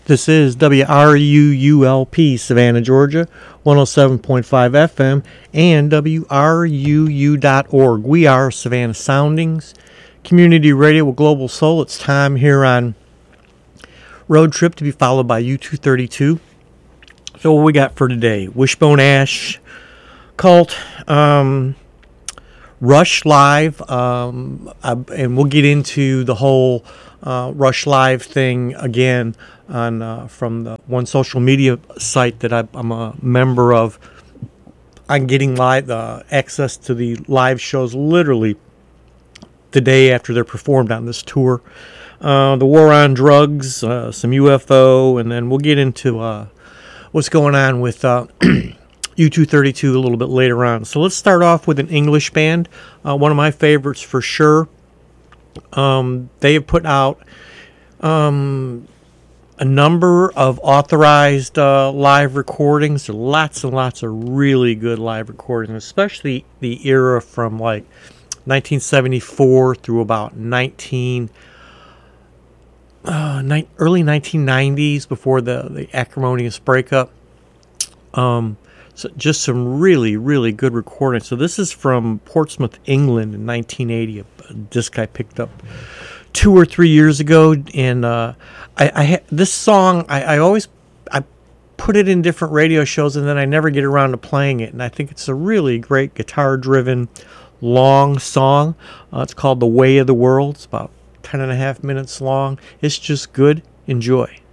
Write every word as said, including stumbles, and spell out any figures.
This is W R U U L P, Savannah, Georgia, one oh seven point five F M, and W R U U dot org. We are Savannah Soundings, community radio with global soul. It's time here on Road Trip to be followed by U two thirty-two. So what we got for today? Wishbone Ash, Cult, um, Rush Live, um, I, and we'll get into the whole uh, Rush Live thing again on uh, from the one social media site that I, I'm a member of. I'm getting live uh, access to the live shows literally the day after they're performed on this tour. Uh, the war on drugs, uh, some U F O, and then we'll get into uh, what's going on with uh, U two thirty-two a little bit later on. So let's start off with an English band, uh, one of my favorites for sure. Um, they have put out um, a number of authorized uh, live recordings. There are lots and lots of really good live recordings, especially the era from like nineteen seventy-four through about nineteen uh, ni- early nineteen nineties, before the, the acrimonious breakup. Um, so just some really, really good recordings. So this is from Portsmouth, England in nineteen eighty, a, a disc I picked up two or three years ago, and uh, I, I ha- this song I, I always I put it in different radio shows, and then I never get around to playing it. And I think it's a really great guitar-driven, long song. Uh, it's called "The Way of the World." It's about ten and a half minutes long. It's just good. Enjoy.